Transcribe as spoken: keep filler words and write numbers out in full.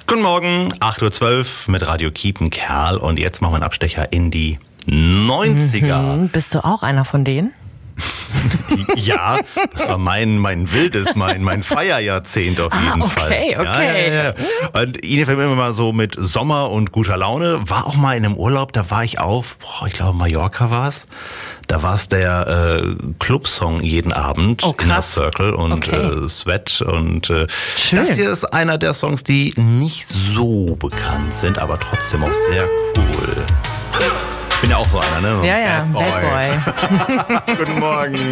Guten Morgen, acht Uhr zwölf mit Radio Kiepen Kerl und jetzt machen wir einen Abstecher in die neunziger. Mhm. Bist du auch einer von denen? Ja, das war mein, mein wildes, mein, mein Feierjahrzehnt auf jeden ah, okay, Fall. Okay, okay. Ja, ja, ja. Und Ihnen fällt mir immer mal so mit Sommer und guter Laune. War auch mal in einem Urlaub, da war ich auf, boah, ich glaube Mallorca war es. Da war es der äh, Clubsong jeden Abend, oh, Inner Circle und okay. äh, Sweat. Und äh, Schön. Das hier ist einer der Songs, die nicht so bekannt sind, aber trotzdem auch sehr cool. Ich bin ja auch so einer, ne? So ja, ja, Bad Boy. Bad Boy. Guten Morgen.